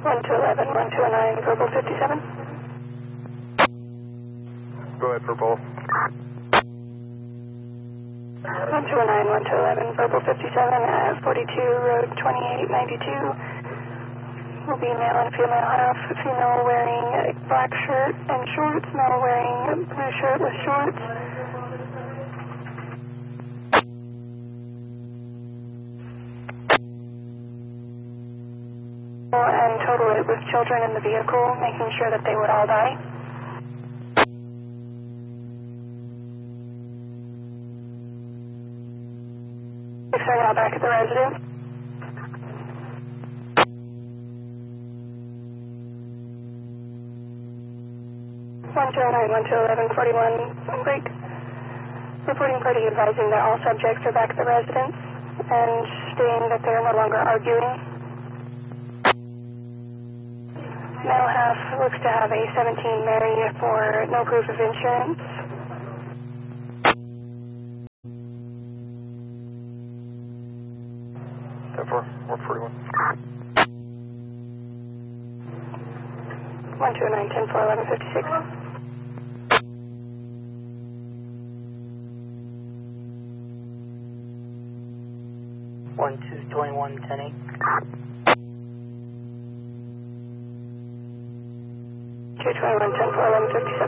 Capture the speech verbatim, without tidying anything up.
one two one one, one two nine, verbal fifty-seven. Go ahead for both. one two nine, one two one one, verbal fifty-seven at forty-two, road twenty-eight ninety-two. Will be male and female half, female wearing a black shirt and shorts, male wearing blue shirt with shorts. And total it with children in the vehicle, making sure that they would all die. Six are now back at the residence. one two nine, one two one one, forty-one, break. Reporting party advising that all subjects are back at the residence and stating that they are no longer arguing. Male half looks to have a seventeen Mary for no proof of insurance. ten four, one forty-one. one two nine, ten four, eleven fifty-six. one two twenty-one, ten eight. two twenty-one, ten four, eleven fifty-seven.